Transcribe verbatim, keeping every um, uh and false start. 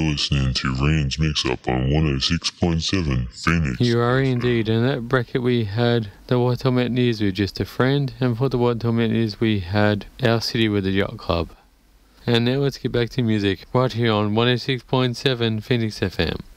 listening to Rain's Mix-Up on one oh six point seven Phoenix. You are indeed. In that bracket we had the Whitehall Mountaineers with Just a Friend, and for the Whitehall Mountaineers we had Our City with the Yacht Club. And now let's get back to music, right here on one oh six point seven Phoenix F M.